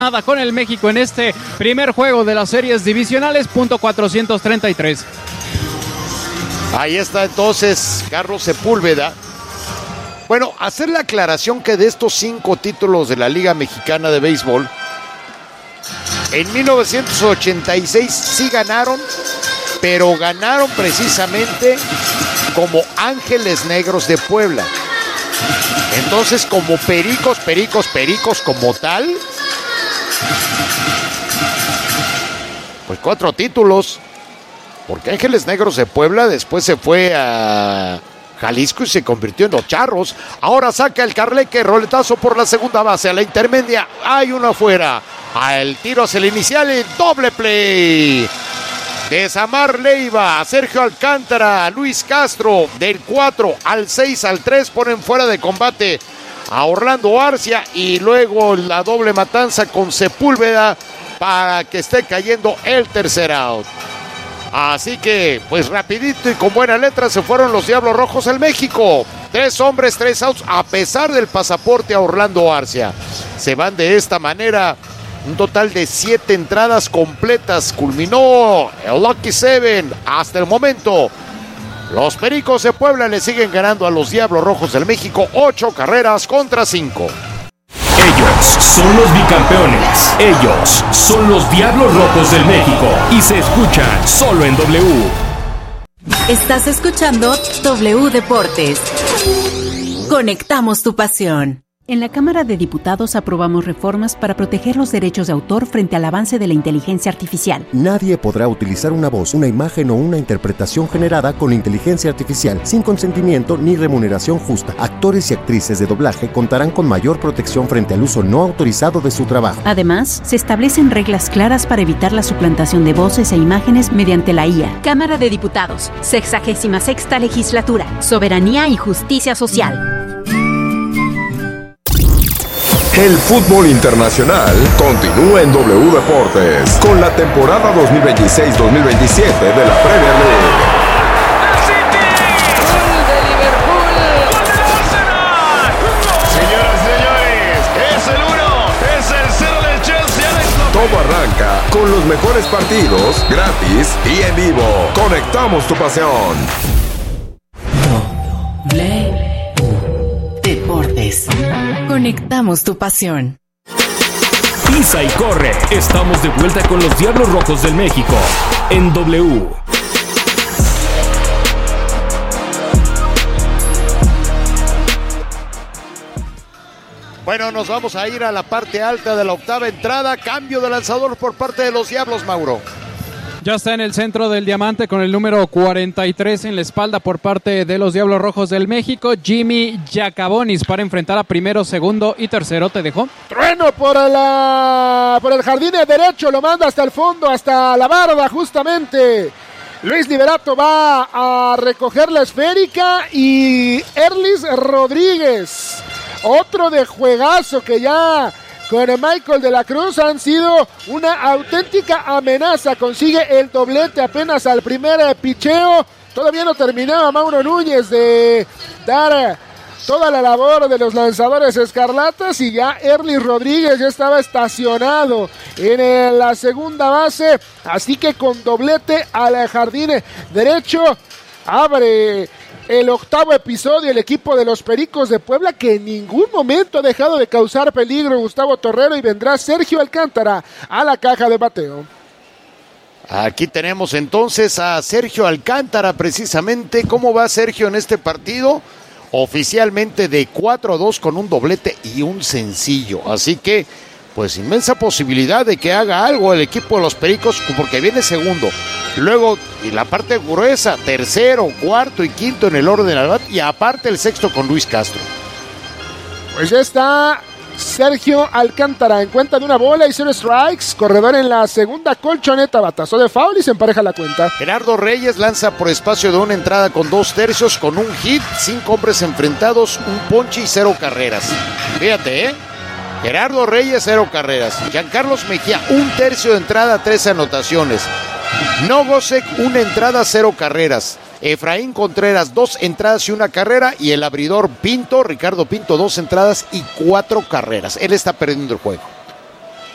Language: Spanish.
Nada con el México en este primer juego de las series divisionales, punto 433. Ahí está entonces Carlos Sepúlveda. Bueno, hacer la aclaración que de estos 5 títulos de la Liga Mexicana de Béisbol, en 1986 sí ganaron, pero ganaron precisamente como Ángeles Negros de Puebla. Entonces, como pericos como tal, pues 4 títulos, porque Ángeles Negros de Puebla después se fue a Jalisco y se convirtió en los Charros. Ahora saca el Carleque, roletazo por la segunda base, a la intermedia, hay uno afuera, al tiro hacia el inicial y doble play. De Samar Leiva, Sergio Alcántara, Luis Castro, del 4 al 6 al 3 ponen fuera de combate a Orlando Arcia y luego la doble matanza con Sepúlveda para que esté cayendo el tercer out. Así que, pues rapidito y con buena letra se fueron los Diablos Rojos del México. 3 hombres, 3 outs, a pesar del pasaporte a Orlando Arcia. Se van de esta manera. Un total de 7 entradas completas. Culminó el Lucky 7 hasta el momento. Los Pericos de Puebla le siguen ganando a los Diablos Rojos del México 8 carreras contra 5. Ellos son los bicampeones. Ellos son los Diablos Rojos del México. Y se escuchan solo en W. Estás escuchando W Deportes. Conectamos tu pasión. En la Cámara de Diputados aprobamos reformas para proteger los derechos de autor frente al avance de la inteligencia artificial. Nadie podrá utilizar una voz, una imagen o una interpretación generada con inteligencia artificial sin consentimiento ni remuneración justa. Actores y actrices de doblaje contarán con mayor protección frente al uso no autorizado de su trabajo. Además, se establecen reglas claras para evitar la suplantación de voces e imágenes mediante la IA. Cámara de Diputados, 66ª Legislatura, Soberanía y Justicia Social. El fútbol internacional continúa en W Deportes con la temporada 2026-2027 de la Premier League. Señoras y señores, es el 1, es el 0 del Chelsea. Todo arranca con los mejores partidos, gratis y en vivo. Conectamos tu pasión. Deportes. Conectamos tu pasión. Pisa y corre. Estamos de vuelta con los Diablos Rojos del México en W. Bueno, nos vamos a ir a la parte alta de la octava entrada. Cambio de lanzador por parte de los Diablos, Mauro. Ya está en el centro del diamante con el número 43 en la espalda por parte de los Diablos Rojos del México. Jimmy Giacabonis para enfrentar a primero, segundo y tercero. ¿Te dejó? Trueno por el jardín de derecho, lo manda hasta el fondo, hasta la barda justamente. Luis Liberato va a recoger la esférica y Erlis Rodríguez, otro de juegazo que ya con Michael de la Cruz han sido una auténtica amenaza. Consigue el doblete apenas al primer picheo. Todavía no terminaba Mauro Núñez de dar toda la labor de los lanzadores escarlatas y ya Erlis Rodríguez ya estaba estacionado en la segunda base. Así que con doblete al jardín derecho abre el octavo episodio el equipo de los Pericos de Puebla, que en ningún momento ha dejado de causar peligro Gustavo Torrero, y vendrá Sergio Alcántara a la caja de bateo. Aquí tenemos entonces a Sergio Alcántara precisamente. ¿Cómo va Sergio en este partido? Oficialmente de 4-2 con un doblete y un sencillo. Así que, pues inmensa posibilidad de que haga algo el equipo de los Pericos, porque viene segundo. Luego, y la parte gruesa, tercero, cuarto y quinto en el orden al bat, y aparte el sexto con Luis Castro. Pues ya está Sergio Alcántara en cuenta de 1 bola y 0 strikes. Corredor en la segunda colchoneta, batazo de foul y se empareja la cuenta. Gerardo Reyes lanza por espacio de una entrada con 2 tercios, con un hit, 5 hombres enfrentados, un ponche y 0 carreras. Fíjate, Gerardo Reyes, 0 carreras. Giancarlos Mejía, 1 tercio de entrada, 3 anotaciones. Nogosek, 1 entrada, 0 carreras. Efraín Contreras, 2 entradas y 1 carrera. Y el abridor Pinto, Ricardo Pinto, 2 entradas y 4 carreras. Él está perdiendo el juego.